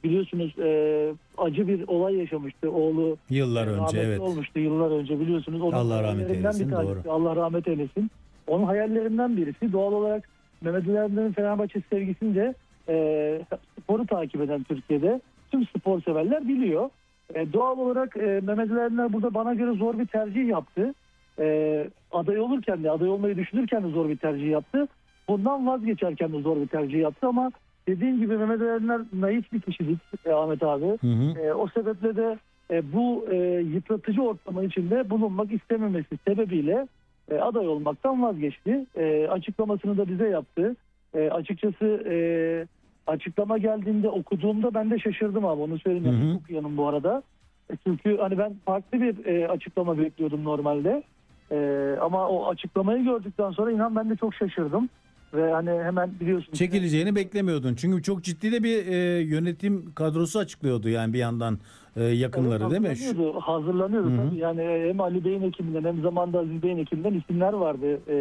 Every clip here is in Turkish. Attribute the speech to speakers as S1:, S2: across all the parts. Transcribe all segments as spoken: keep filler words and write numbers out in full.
S1: biliyorsunuz e, acı bir olay yaşamıştı. Oğlu
S2: Yıllar
S1: e,
S2: önce, evet.
S1: olmuştu yıllar önce biliyorsunuz. Onun
S2: Allah rahmet
S1: hayallerinden
S2: eylesin,
S1: bir tanesi.
S2: doğru.
S1: Allah rahmet eylesin. Onun hayallerinden birisi. Doğal olarak Mehmet Ali Aydınlar'ın Fenerbahçe sevgisini de e, sporu takip eden Türkiye'de tüm spor severler biliyor. E, doğal olarak e, Mehmet Ali Aydınlar burada bana göre zor bir tercih yaptı. E, aday olurken de, aday olmayı düşünürken de zor bir tercih yaptı. Bundan vazgeçerken de zor bir tercih yaptı ama dediğim gibi Mehmet Ali Aydınlar naif bir kişilik e, Ahmet abi.
S2: Hı hı.
S1: E, o sebeple de e, bu e, yıpratıcı ortamın içinde bulunmak istememesi sebebiyle e, aday olmaktan vazgeçti. E, açıklamasını da bize yaptı. E, açıkçası e, açıklama geldiğinde okuduğumda ben de şaşırdım abi, onu söyleyeyim.
S2: Hı hı.
S1: Yani okuyanım bu arada. E, çünkü hani ben farklı bir e, açıklama bekliyordum normalde. E, ama o açıklamayı gördükten sonra inan ben de çok şaşırdım. Ve hani hemen biliyorsunuz.
S2: Çekileceğini beklemiyordun. Çünkü çok ciddi de bir e, yönetim kadrosu açıklıyordu yani bir yandan e, yakınları,
S1: evet,
S2: değil mi?
S1: hazırlanıyordu, hazırlanıyordu
S2: Hı hı.
S1: tabii. Yani hem Ali Bey'in ekibinden hem zamanda Aziz Bey'in ekibinden isimler vardı e,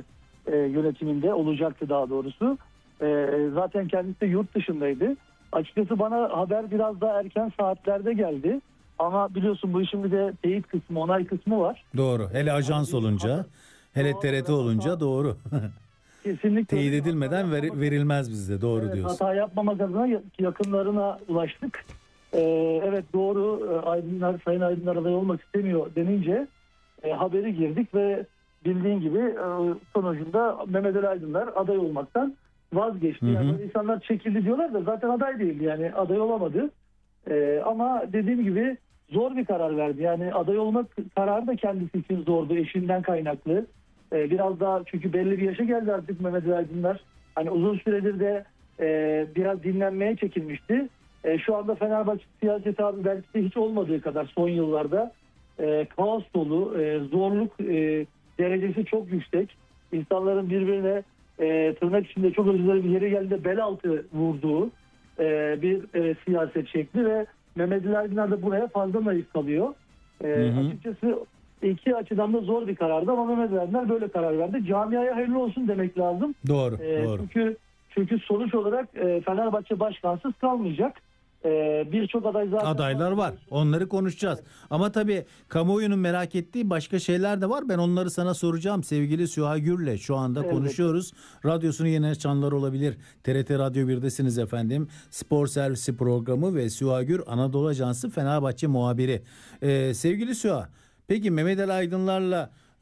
S1: e, yönetiminde, olacaktı daha doğrusu. E, zaten kendisi de yurt dışındaydı. Açıkçası bana haber biraz daha erken saatlerde geldi. Ama biliyorsun bu işin bir de teyit kısmı, onay kısmı var.
S2: Doğru. Hele ajans
S1: Yani,
S2: olunca, hele
S1: doğru,
S2: T R T
S1: evet,
S2: olunca
S1: hata-
S2: doğru.
S1: Kesinlikle.
S2: Teyit
S1: öyle.
S2: edilmeden
S1: Hata
S2: ver-
S1: yapmamak-
S2: verilmez bizde. Doğru
S1: evet,
S2: diyorsun.
S1: hata yapmamak adına yakınlarına ulaştık. Ee, evet doğru, Aydınlar, Sayın Aydınlar aday olmak istemiyor denince e, haberi girdik ve bildiğin gibi e, sonucunda Mehmet Ali Aydınlar aday olmaktan vazgeçti.
S2: Hı hı.
S1: Yani böyle insanlar çekildi diyorlar da zaten aday değildi, yani aday olamadı. E, ama dediğim gibi zor bir karar verdi. Yani aday olmak kararı da kendisi için zordu, eşinden kaynaklı. E, biraz daha çünkü belli bir yaşa geldi artık Mehmet Ali Aydınlar. Hani uzun süredir de e, biraz dinlenmeye çekilmişti. E, şu anda Fenerbahçe siyaseti abi belki de hiç olmadığı kadar son yıllarda e, kaos dolu, e, zorluk e, derecesi çok yüksek. İnsanların birbirine e, tırnak içinde çok özür dilerim yeri geldi bel altı vurduğu e, bir e, siyaset şekli ve Mehmet Ali Aydınlar da buraya fazla naif kalıyor. E,
S2: Hı hı.
S1: Açıkçası iki açıdan da zor bir karardı ama Mehmet Ali Aydınlar böyle karar verdi. Camiaya hayırlı olsun demek lazım.
S2: Doğru,
S1: E,
S2: doğru.
S1: Çünkü çünkü sonuç olarak e, Fenerbahçe başkansız kalmayacak. E, Birçok aday zaten
S2: Adaylar var. Onları konuşacağız. Ama tabii kamuoyunun merak ettiği başka şeyler de var. Ben onları sana soracağım sevgili Süha Gür'le. Şu anda
S1: Evet.
S2: konuşuyoruz. Radyosunu yeni açanlar olabilir. T R T Radyo bir'desiniz efendim. Spor Servisi programı ve Süha Gür Anadolu Ajansı Fenerbahçe muhabiri. Ee, sevgili Süha, peki Mehmet Ali Aydınlar'la e,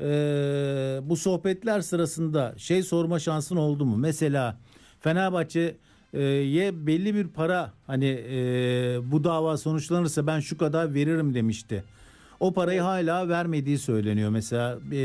S2: bu sohbetler sırasında şey sorma şansın oldu mu? Mesela Fenerbahçe ye belli bir para, hani e, bu dava sonuçlanırsa ben şu kadar veririm demişti. O parayı hala vermediği söyleniyor. Mesela e,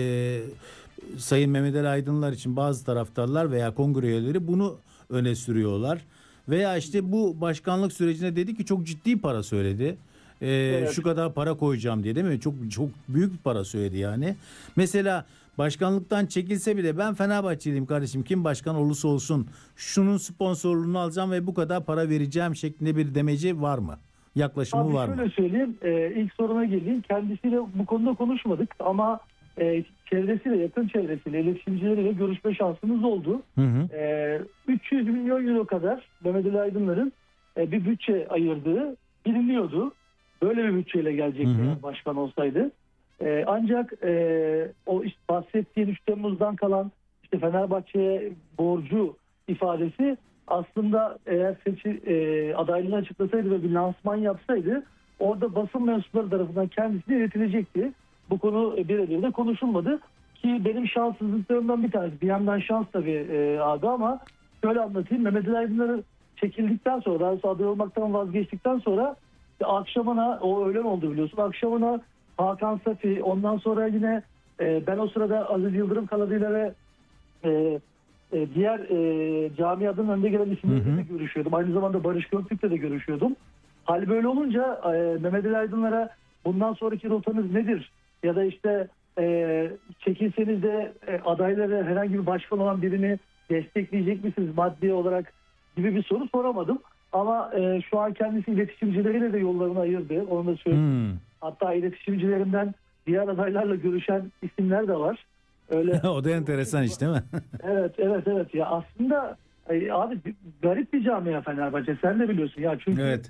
S2: Sayın Mehmet Ali Aydınlar için bazı taraftarlar veya kongre üyeleri bunu öne sürüyorlar. Veya işte bu başkanlık sürecinde dedi ki çok ciddi para söyledi. E,
S1: Evet.
S2: Şu kadar para koyacağım diye, değil mi? Çok çok büyük bir para söyledi yani. Mesela başkanlıktan çekilse bile ben Fenerbahçeliyim kardeşim, kim başkan olursa olsun şunun sponsorluğunu alacağım ve bu kadar para vereceğim şeklinde bir demeci var mı? Yaklaşımı
S1: Abi
S2: var mı?
S1: şöyle söyleyeyim, e, ilk soruna geleyim. Kendisiyle bu konuda konuşmadık ama e, çevresiyle, yakın çevresiyle, iletişimcileriyle görüşme şansımız oldu.
S2: Hı hı.
S1: E, üç yüz milyon euro kadar Mehmet Ali Aydınlar'ın e, bir bütçe ayırdığı biliniyordu. Böyle bir bütçeyle gelecekti
S2: Hı hı.
S1: eğer başkan olsaydı. E, ancak e, o işte bahsettiğin üç Temmuz'dan kalan işte Fenerbahçe'ye borcu ifadesi aslında eğer seçi, e, adaylığını açıklasaydı ve bir lansman yapsaydı orada basın mensupları tarafından kendisine iletilecekti. Bu konu birebir de konuşulmadı ki benim şanssızlıklarımdan bir tanesi. Bir yandan şans tabii e, abi ama şöyle anlatayım. Mehmet Ali Aydınlar'ı çekildikten sonra, daha sonra aday olmaktan vazgeçtikten sonra işte akşamına, o öğlen oldu biliyorsun, akşamına Hakan Safi, ondan sonra yine e, ben o sırada Aziz Yıldırım kanadıyla ve e, e, diğer e, camiadan önde gelen isimlerle de görüşüyordum. Aynı zamanda Barış Göktürk'le de görüşüyordum. Hal böyle olunca e, Mehmet Ali Aydınlar'a bundan sonraki rotanız nedir? Ya da işte e, çekilseniz de e, adayları herhangi bir başkan olan birini destekleyecek misiniz maddi olarak gibi bir soru soramadım. Ama e, şu an kendisi iletişimcileriyle de yollarını ayırdı. Onu da söyleyeyim.
S2: Hmm.
S1: Hatta iletişimcilerinden diğer adaylarla görüşen isimler de var. Öyle.
S2: O da enteresan iş değil mi?
S1: Evet, evet, evet. Ya aslında ay, abi garip bir camia Fenerbahçe. Sen de biliyorsun ya. Çünkü
S2: Evet.